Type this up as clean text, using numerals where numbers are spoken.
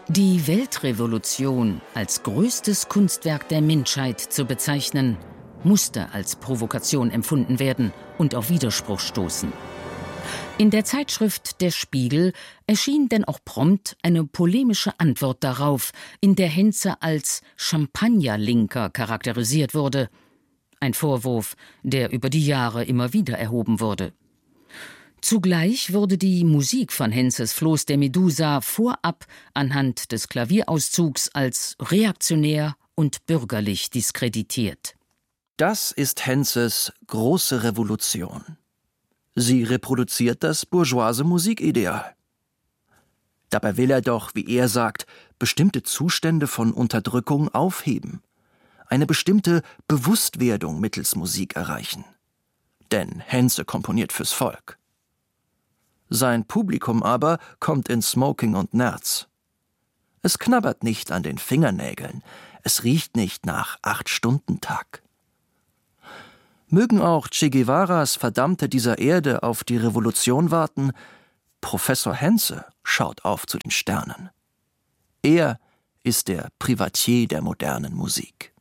Die Weltrevolution als größtes Kunstwerk der Menschheit zu bezeichnen, musste als Provokation empfunden werden und auf Widerspruch stoßen. In der Zeitschrift Der Spiegel erschien denn auch prompt eine polemische Antwort darauf, in der Henze als Champagnerlinker charakterisiert wurde. Ein Vorwurf, der über die Jahre immer wieder erhoben wurde. Zugleich wurde die Musik von Henzes Floß der Medusa vorab anhand des Klavierauszugs als reaktionär und bürgerlich diskreditiert. Das ist Henzes große Revolution. Sie reproduziert das bourgeoise Musikideal. Dabei will er doch, wie er sagt, bestimmte Zustände von Unterdrückung aufheben, eine bestimmte Bewusstwerdung mittels Musik erreichen. Denn Henze komponiert fürs Volk. Sein Publikum aber kommt in Smoking und Nerz. Es knabbert nicht an den Fingernägeln, es riecht nicht nach 8-Stunden-Tag. Mögen auch Che Guevaras Verdammte dieser Erde auf die Revolution warten, Professor Henze schaut auf zu den Sternen. Er ist der Privatier der modernen Musik.